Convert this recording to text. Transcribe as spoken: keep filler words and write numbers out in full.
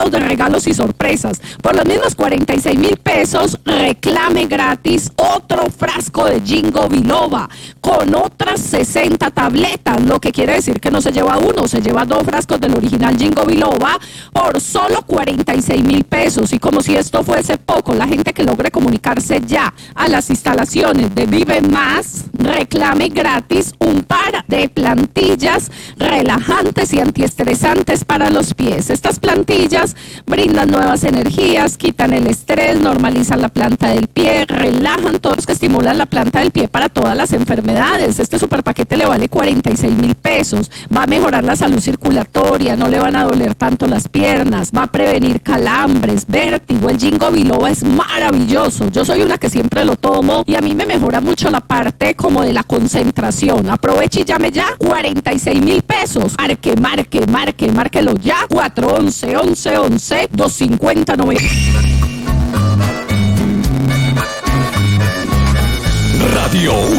llenos de regalos y sorpresas. Por los mismos cuarenta y seis mil pesos, reclame gratis otro frasco de Ginkgo biloba con otras sesenta tabletas, lo que quiere decir que no se lleva uno, se lleva dos frascos del original Ginkgo biloba por solo cuarenta y seis mil pesos. Y como si esto fuese poco, la gente que logre comunicarse ya a las instalaciones de Vive Más, reclame gratis un par de plantillas relajantes y antiestresantes para los pies. Estas plantillas brindan nuevas energías, quitan el estrés, normalizan la planta del pie, relajan todos los que estimulan la planta del pie para todas las enfermedades. Este super paquete le vale cuarenta y seis mil pesos. Va a mejorar la salud circulatoria, no le van a doler tanto las piernas, va a prevenir calambres, vértigo. El Ginkgo biloba es maravilloso. Yo soy una que siempre lo tomo y a mí me mejora mucho la parte como de la concentración. Aproveche y llame ya, cuarenta y seis mil pesos. Marque, marque, marque, márquelo ya. cuatro once, once, once, doscientos cincuenta, noventa. Radio